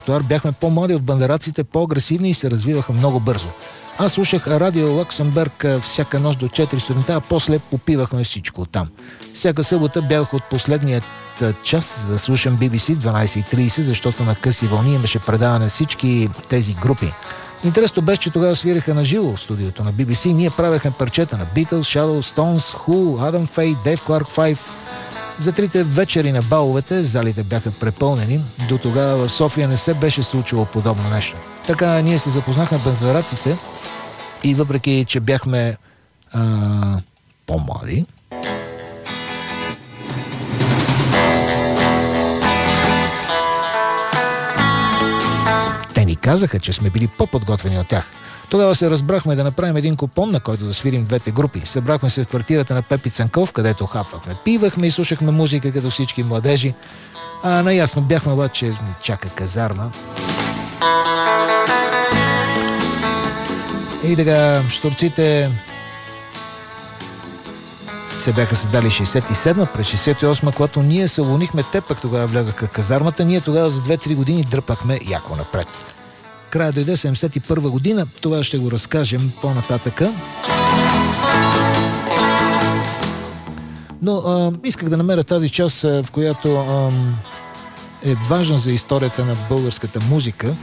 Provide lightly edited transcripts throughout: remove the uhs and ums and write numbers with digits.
Бяхме по-млади от бандераците, по-агресивни и се развиваха много бързо. Аз слушах радио Лаксембърг всяка нощ до 4 сутринта, а после попивахме всичко оттам. Всяка събота бях от последният час да слушам BBC в 12:30, защото на къси вълни имаше предаване всички тези групи. Интересно беше, че тогава свириха на живо в студиото на BBC. Ние правехме парчета на Beatles, Shadows, Stones, Who, Adam Faye, Dave Clark 5. За 3 вечери на баловете залите бяха препълнени. До тогава в София не се беше случило подобно нещо. Така ние се запознахме бандераците и въпреки, че бяхме по-млади, те ни казаха, че сме били по-подготвени от тях. Тогава се разбрахме да направим един купон, на който да свирим двете групи. Събрахме се в квартирата на Пепи Цанков, където хапвахме, пивахме и слушахме музика като всички младежи. Наясно бяхме обаче, ни чака казарма. И така, щурците се бяха създали 67-ма, през 68-ма, когато ние се уволнихме, те пък тогава влязаха в казармата, ние тогава за 2-3 години дръпахме яко напред. Края дойде 71 година, това ще го разкажем по-нататъка. Но исках да намеря тази част, в която е важна за историята на българската музика.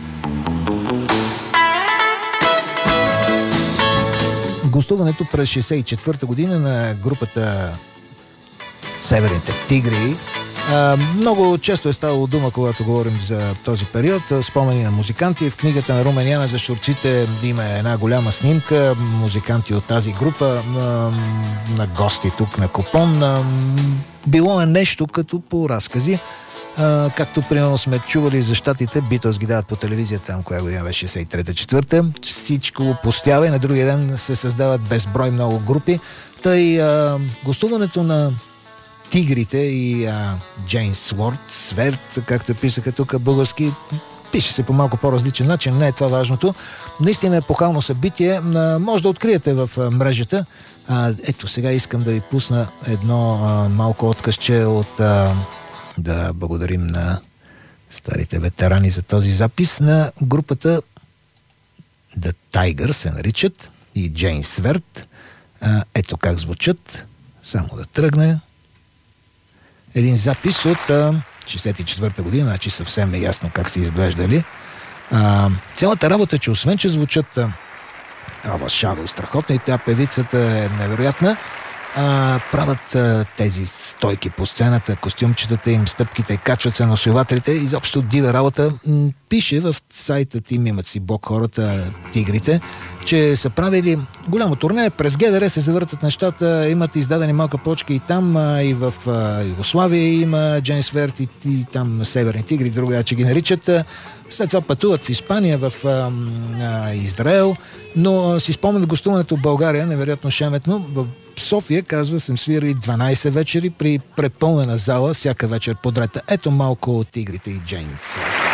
Гостуването през 64 година на групата Северните тигри. Много често е ставало дума, когато говорим за този период. Спомени на музиканти. В книгата на Румен Янев за щурците има една голяма снимка. Музиканти от тази група на гости тук на купон. Било е нещо като по разкази. Както примерно сме чували за щатите, Beatles ги дават по телевизията, там коя година беше 63-4. Всичко пустява и на другия ден се създават безброй много групи. Тъй гостуването на Тигрите и Джейн Сверт, както писаха тук български, пише се по малко по-различен начин, не е това важното. Наистина е епохално събитие, може да откриете в мрежата. Ето сега искам да ви пусна едно малко откъсче от да благодарим на старите ветерани за този запис на групата The Tiger се наричат и Джейн Сверт. Ето как звучат. Само да тръгне. Един запис от 64-та година, значи съвсем е ясно как са изглеждали. Цялата работа е, че освен, че звучат Shadow страхотно и тя певицата е невероятна, правят тези стойки по сцената, костюмчетата им, стъпките, качват се на усилвателите, изобщо дива работа. Пише в сайта им, имат си бог хората, Тигрите, че са правили голямо турне, през ГДР се завъртат нещата, имат издадени малка почка и там, и в Югославия има Джейн Сверт и там Северни тигри, друга, че ги наричат. След това пътуват в Испания, в Израел, но си спомнят гостуването в България, невероятно шеметно. В София, казва, съм свирали 12 вечери при препълнена зала, всяка вечер подред. Ето малко от Тигрите и Джейн Сверт.